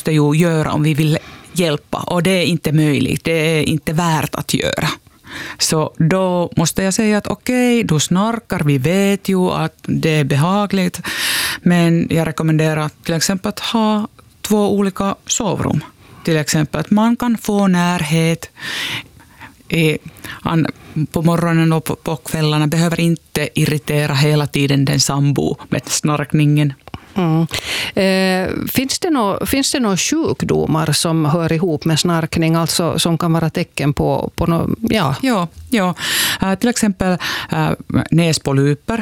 måste ju göra om vi vill hjälpa. Och det är inte möjligt. Det är inte värt att göra. Så då måste jag säga att okej, du snarkar. Vi vet ju att det är behagligt. Men jag rekommenderar till exempel att ha 2 olika sovrum. Till exempel att man kan få närhet på morgonen och på kvällarna. Behöver inte irritera hela tiden den sambo med snarkningen. Mm. Finns det några sjukdomar som hör ihop med snarkning, alltså som kan vara tecken på något? Ja. Ja. Till exempel näspolyper.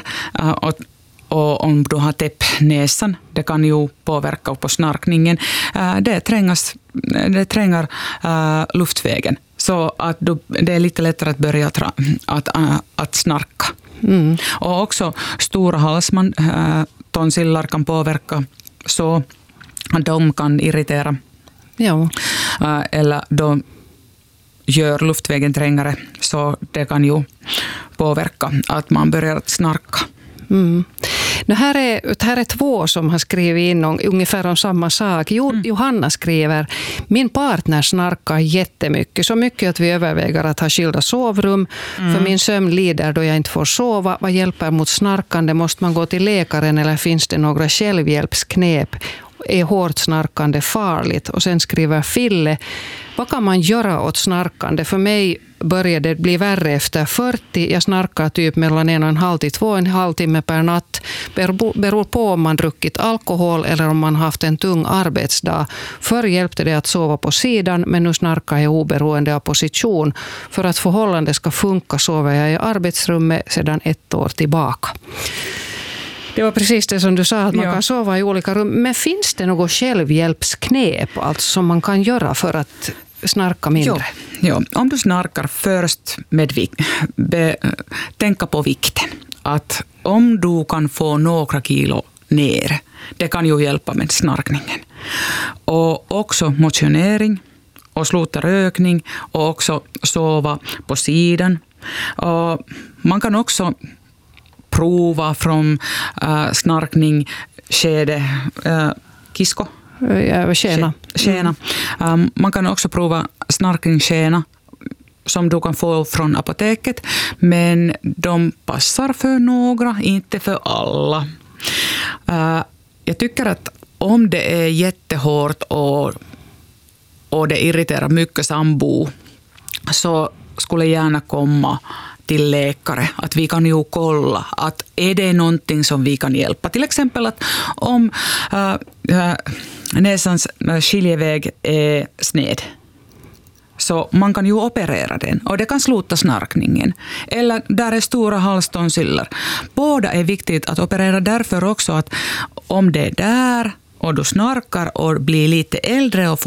Och om du har täpp näsan, det kan ju påverka på snarkningen. Det tränger luftvägen. Så att det är lite lättare att börja att snarka. Mm. Och också stora halstonsillar kan påverka, så de kan irritera. Ja. Eller de gör luftvägen trängre, så det kan ju påverka att man börjar att snarka. Mm. Det här är 2 som har skrivit in ungefär om samma sak. Johanna skriver: min partner snarkar jättemycket. Så mycket att vi överväger att ha skilda sovrum. För min sömn lider då jag inte får sova. Vad hjälper mot snarkande? Måste man gå till läkaren eller finns det några självhjälpsknep? Är hårt snarkande farligt? Och sen skriver Fille: vad kan man göra åt snarkande? För mig började det bli värre efter 40. Jag snarkar typ mellan 1,5 till 2,5 timme per natt. Beror på om man druckit alkohol eller om man haft en tung arbetsdag. Förr hjälpte det att sova på sidan, men nu snarkar jag oberoende av position. För att förhållande ska funka sover jag i arbetsrummet sedan 1 år tillbaka. Det var precis det som du sa, att man kan sova i olika rum. Men finns det något självhjälpsknep alltså, som man kan göra för att snarka mindre? Ja. Om du snarkar först med tänka på vikten. Att om du kan få några kilo ner, det kan ju hjälpa med snarkningen. Och också motionering och sluta rökning och också sova på sidan. Och man kan också prova från snarkning skede kisko. Skena. Man kan också prova snarkningsskena som du kan få från apoteket, men de passar för några, inte för alla. Jag tycker att om det är jättehårt och det irriterar mycket sambo, så skulle jag gärna komma till läkare. Att vi kan ju kolla att är det någonting som vi kan hjälpa. Till exempel att om näsans skiljeväg är sned, så man kan ju operera den och det kan sluta snarkningen. Eller där är stora halstonsiller. Båda är viktigt att operera därför också att om det är där och du snarkar och blir lite äldre och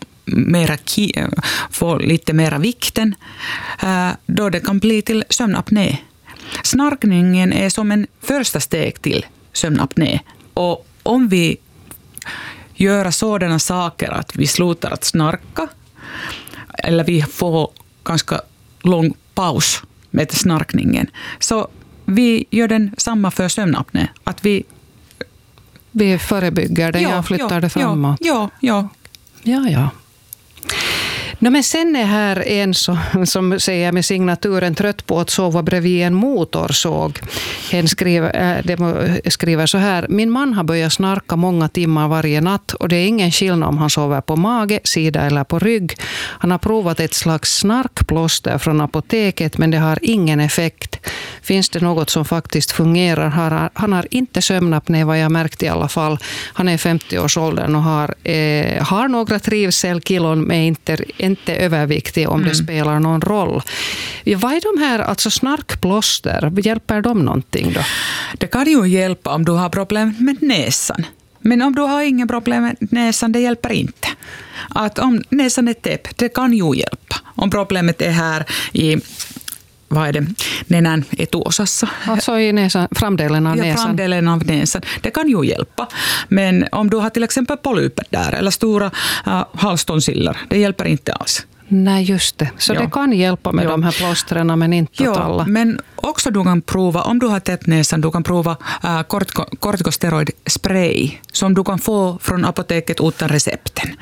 får lite mera vikten, då det kan bli till sömnapné. Snarkningen är som en första steg till sömnapné. Och om vi gör sådana saker att vi slutar att snarka, eller vi får ganska lång paus med snarkningen, så vi gör den samma för sömnapné. Att vi förebygger det, jag flyttar det framåt. Ja. Men sen är här en som säger med signaturen trött på att sova bredvid en motorsåg. Hen skriver så här: min man har börjat snarka många timmar varje natt och det är ingen skillnad om han sover på mage, sida eller på rygg. Han har provat ett slags snarkplåster från apoteket, men det har ingen effekt. Finns det något som faktiskt fungerar? Han har inte sömnapné, vad jag märkt i alla fall. Han är 50-årsåldern och har några trivselkilon, men inte överviktig om det spelar någon roll. Vad är de här, alltså snarkplåster? Hjälper de någonting då? Det kan ju hjälpa om du har problem med näsan. Men om du har ingen problem med näsan, det hjälper inte. Att om näsan är täppt, det kan ju hjälpa. Om problemet är här i nenän etuosassa. Alltså i näsan, framdelen av näsan. Ja, framdelen av näsan. Det kan ju hjälpa. Men om du har till exempel polyper där eller stora halstonsiller, det hjälper inte alls. Nej, just det. Så det kan hjälpa med de här plåsterna, men inte åt alla. Men också du kan prova, om du har täppt näsan, du kan prova kortikosteroidspray som du kan få från apoteket utan recepten.